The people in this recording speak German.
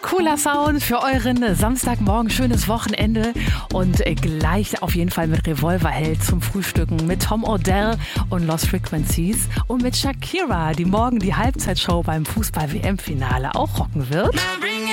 Cooler Sound für euren Samstagmorgen, schönes Wochenende und gleich auf jeden Fall mit Revolverheld zum Frühstücken mit Tom Odell und Lost Frequencies und mit Shakira, die morgen die Halbzeitshow beim Fußball-WM-Finale auch rocken wird.